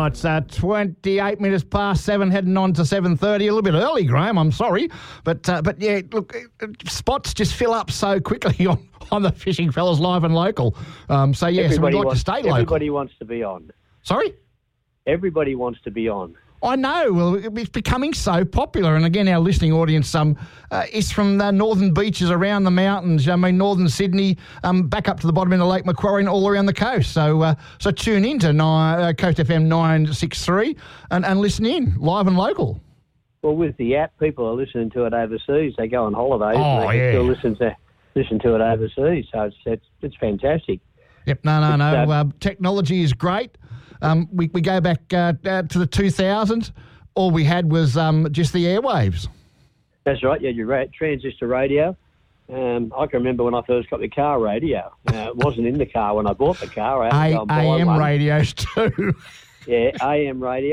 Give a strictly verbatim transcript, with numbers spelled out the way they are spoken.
Oh, it's uh, twenty-eight minutes past seven, heading on to seven thirty. A little bit early, Graham, I'm sorry. But, uh, but yeah, look, spots just fill up so quickly on, on the Fishing Fellas Live and Local. Um, so, yes, everybody we'd like wants, to stay local. Everybody wants to be on. Sorry? Everybody wants to be on. I know. Well, it's becoming so popular. And again, our listening audience um, uh, is from the northern beaches around the mountains. I mean, northern Sydney, um, back up to the bottom end of Lake Macquarie and all around the coast. So uh, so tune in to nine, uh, Coast F M nine sixty-three and, and listen in, live and local. Well, with the app, people are listening to it overseas. They go on holidays Oh, and they yeah. can still listen to, listen to it overseas. So it's, it's, it's fantastic. Yep, no, no, no. It's, uh, Uh, technology is great. Um, we, we go back uh, uh, to the two thousands. All we had was um, just the airwaves. That's right. Yeah, you're right. Transistor radio. Um, I can remember when I first got the car radio. Uh, it wasn't in the car when I bought the car. I had to go A- and buy AM one. radios too. Yeah, A M radio.